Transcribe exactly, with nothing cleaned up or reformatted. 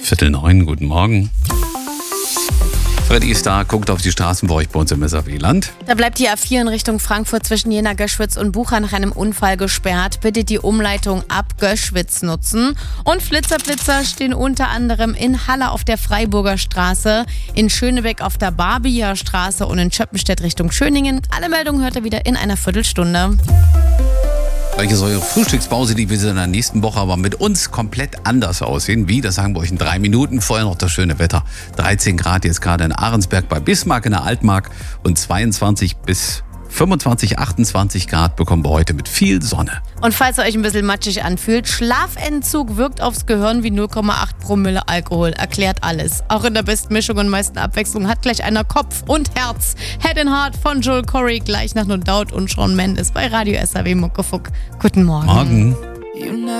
Viertel neun, guten Morgen. Freddy ist da, guckt auf die Straßen bei euch bei uns im S A W-Land. Da bleibt die A vier in Richtung Frankfurt zwischen Jena, Göschwitz und Bucha nach einem Unfall gesperrt. Bitte die Umleitung ab Göschwitz nutzen. Und Flitzerblitzer stehen unter anderem in Halle auf der Freiburger Straße, in Schönebeck auf der Barbier Straße und in Schöppenstedt Richtung Schöningen. Alle Meldungen hört ihr wieder in einer Viertelstunde. Gleich ist eure Frühstückspause, die wird in der nächsten Woche aber mit uns komplett anders aussehen. Wie? Das sagen wir euch in drei Minuten. Vorher noch das schöne Wetter. dreizehn Grad jetzt gerade in Ahrensberg bei Bismarck in der Altmark und zweiundzwanzig bis fünfundzwanzig, achtundzwanzig Grad bekommen wir heute mit viel Sonne. Und falls ihr euch ein bisschen matschig anfühlt, Schlafentzug wirkt aufs Gehirn wie null Komma acht Promille Alkohol. Erklärt alles. Auch in der besten Mischung und meisten Abwechslung hat gleich einer Kopf und Herz. Head and Heart von Joel Corey gleich nach No Doubt und Shawn Mendes bei Radio S A W Muckefuck. Guten Morgen. Morgen.